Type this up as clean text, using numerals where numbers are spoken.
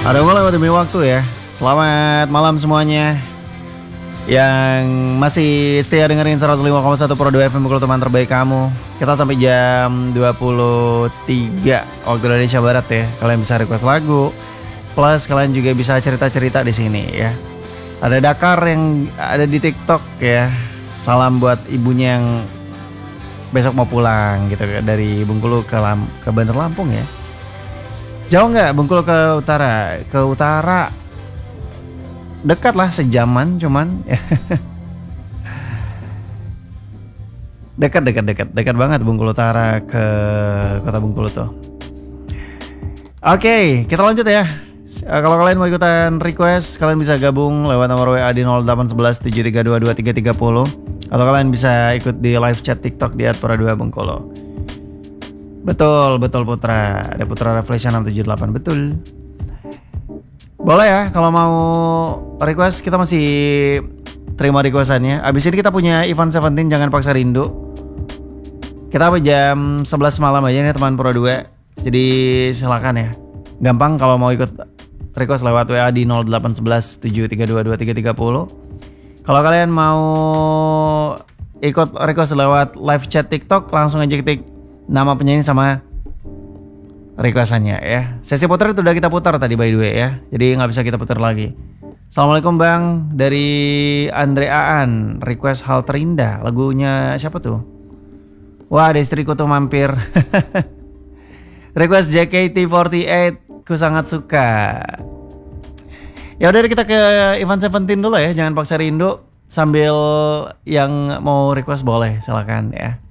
Ada mulai demi waktu ya. Selamat malam semuanya yang masih setia dengerin 105,1 Pro 2 FM Bengkulu, teman terbaik kamu. Kita sampai jam 23 waktu Indonesia Barat ya. Kalian bisa request lagu, plus kalian juga bisa cerita-cerita di sini ya. Ada Dakar yang ada di TikTok ya. Salam buat ibunya yang besok mau pulang gitu dari Bengkulu ke Bandar Lampung ya. Jauh nggak Bengkulu ke utara? Ke utara dekat lah, sejaman cuman. dekat banget Bengkulu Utara ke kota Bengkulu tuh. Oke, kita lanjut ya. Kalau kalian mau ikutan request, kalian bisa gabung lewat nomor WA di 0811 732 2330, atau kalian bisa ikut di live chat TikTok di @pora2 Bengkulu. Betul Putra. Ada Putra Revelation 678, betul. Boleh ya kalau mau request, kita masih terima requestannya. Abis ini kita punya Ivan Seventeen, Jangan Paksa Rindu. Kita sampai jam 11 malam aja nih teman Pro 2. Jadi silakan ya. Gampang kalau mau ikut request lewat WA di 0811 732 2330. Kalau kalian mau ikut request lewat live chat TikTok, langsung aja ketik nama penyanyi sama requestannya ya. Sesi putar itu udah kita putar tadi by the way ya. Jadi nggak bisa kita putar lagi. Assalamualaikum Bang, dari Andre Aan, request Hal Terindah. Lagunya siapa tuh? Wah, ada istriku tuh mampir. Request JKT48, ku sangat suka. Ya udah, kita ke Ivan Seventeen dulu ya. Jangan Paksa Rindu. Sambil yang mau request boleh, silakan ya.